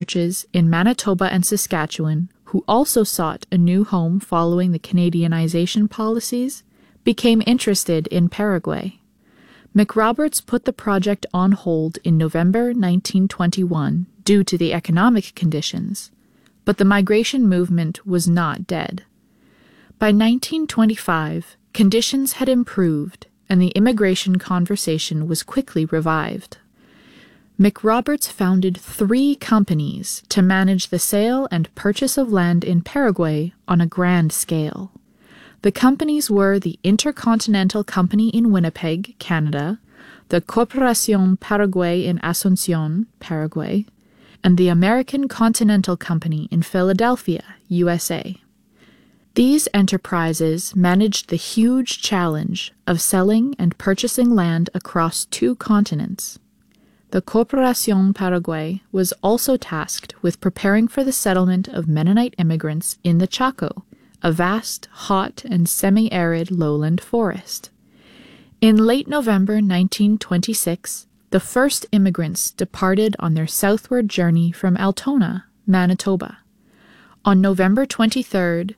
churches in Manitoba and Saskatchewan, who also sought a new home following the Canadianization policies, became interested in Paraguay. McRoberts put the project on hold in November 1921 due to the economic conditions, but the migration movement was not dead. By 1925, conditions had improved, and the immigration conversation was quickly revived. McRoberts founded 3 companies to manage the sale and purchase of land in Paraguay on a grand scale. The companies were the Intercontinental Company in Winnipeg, Canada, the Corporación Paraguay in Asunción, Paraguay, and the American Continental Company in Philadelphia, USA. These enterprises managed the huge challenge of selling and purchasing land across 2 continents. The Corporación Paraguay was also tasked with preparing for the settlement of Mennonite immigrants in the Chaco, a vast, hot, and semi-arid lowland forest. In late November 1926, the first immigrants departed on their southward journey from Altona, Manitoba. On November 23rd,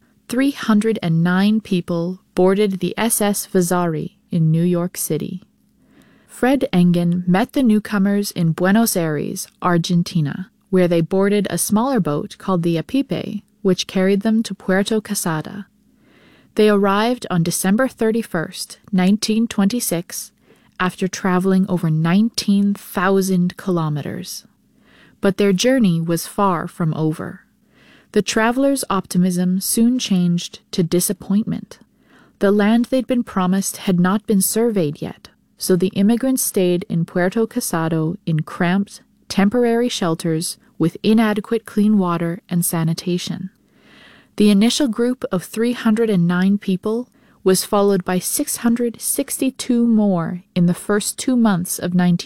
309 people boarded the SS Vasari in New York City. Fred Engen met the newcomers in Buenos Aires, Argentina, where they boarded a smaller boat called the Apipe, which carried them to Puerto Casada. They arrived on December 31st, 1926, after traveling over 19,000 kilometers. But their journey was far from over. The travelers' optimism soon changed to disappointment. The land they'd been promised had not been surveyed yet, so the immigrants stayed in Puerto Casado in cramped, temporary shelters with inadequate clean water and sanitation. The initial group of 309 people was followed by 662 more in the first 2 months of 1926.